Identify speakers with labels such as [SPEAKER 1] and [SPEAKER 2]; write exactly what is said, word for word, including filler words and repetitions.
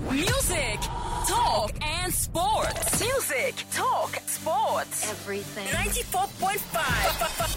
[SPEAKER 1] Music, talk, and sports. Music, talk, sports.
[SPEAKER 2] Everything.
[SPEAKER 1] ninety-four point five